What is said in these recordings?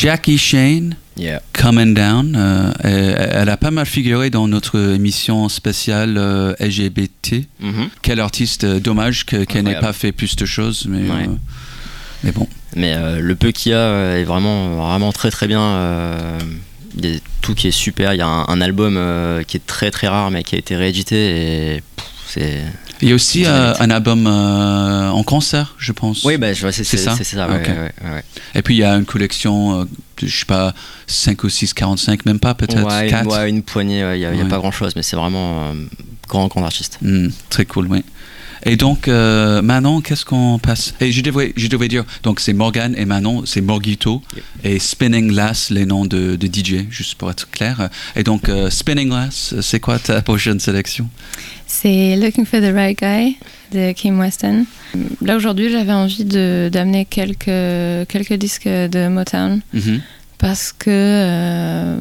Jackie Shane, Coming Down. Elle a pas mal figuré dans notre émission spéciale LGBT. Quel artiste, dommage qu'elle n'ait pas fait plus de choses, mais bon. Mais le peu qu'il y a est vraiment très très bien. Il y a tout qui est super. Il y a un album qui est très très rare mais qui a été réédité et c'est... Il y a aussi un album en concert, je pense. Oui, c'est ça. Okay. Ouais. Et puis il y a une collection, je sais pas, 5 ou 6, 45, même pas peut-être 4. Une poignée, il n'y a pas grand-chose, mais c'est vraiment grand artiste. Très cool, oui. Et donc, Manon, qu'est-ce qu'on passe? Et je devais dire, donc c'est Morgane et Manon, c'est Morgito, et Spinning Lass, les noms de DJ, juste pour être clair. Et donc, Spinning Lass, c'est quoi ta prochaine sélection? C'est Looking for the Right Guy de Kim Weston. Là, aujourd'hui, j'avais envie d'amener quelques disques de Motown, parce que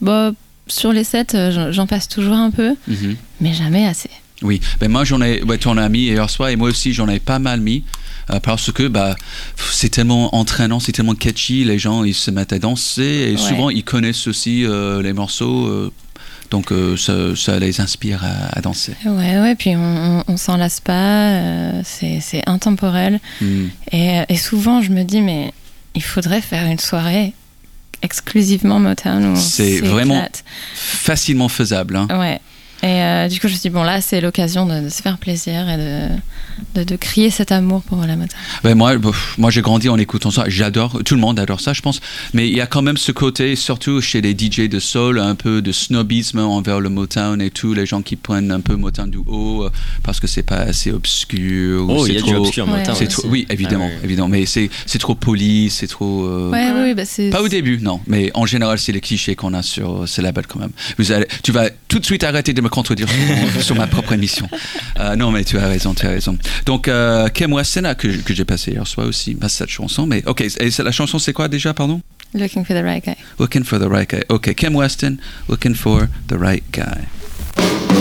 sur les sets, j'en passe toujours un peu, mais jamais assez. Oui, ben moi t'en as mis hier soir et moi aussi j'en ai pas mal mis parce que c'est tellement entraînant, c'est tellement catchy, les gens ils se mettent à danser et souvent ils connaissent aussi les morceaux, donc ça les inspire à danser. Ouais, puis on s'en lasse pas, c'est intemporel et souvent je me dis mais il faudrait faire une soirée exclusivement Motown où c'est vraiment facilement faisable. Hein. Ouais. Et du coup, je me suis dit, bon, là, c'est l'occasion de se faire plaisir et de crier cet amour pour la Motown. Ben moi, j'ai grandi en écoutant ça. J'adore, tout le monde adore ça, je pense. Mais il y a quand même ce côté, surtout chez les DJ de soul, un peu de snobisme envers le Motown et tout. Les gens qui prennent un peu Motown du haut parce que c'est pas assez obscur. Il y a du obscur Motown. Oui, évidemment. Mais c'est trop poli, c'est trop. C'est... Pas au début, non. Mais en général, c'est les clichés qu'on a sur ces labels quand même. Tu vas tout de suite arrêter de me contredire sur ma propre émission. Non, mais tu as raison. Donc, Kim Weston que j'ai passé hier soir aussi, cette chanson. Mais ok, et la chanson c'est quoi déjà, pardon? Looking for the Right Guy. Looking for the Right Guy. Ok, Kim Weston, Looking for the Right Guy.